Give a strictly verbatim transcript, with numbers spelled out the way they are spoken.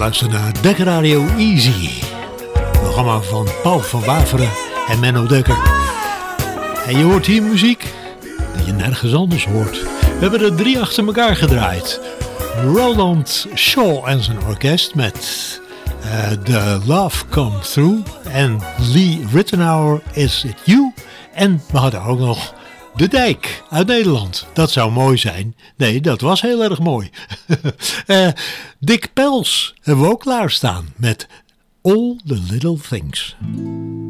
Luister naar Dekker Radio Easy. Programma van Paul van Waveren en Menno Dekker. En je hoort hier muziek die je nergens anders hoort. We hebben er drie achter elkaar gedraaid. Roland Shaw en zijn orkest met uh, The Love Come Through. En Lee Rittenauer, Is It You? En we hadden ook nog De Dijk uit Nederland. Dat zou mooi zijn. Nee, dat was heel erg mooi. uh, Dick Pels hebben we ook klaarstaan met All the Little Things.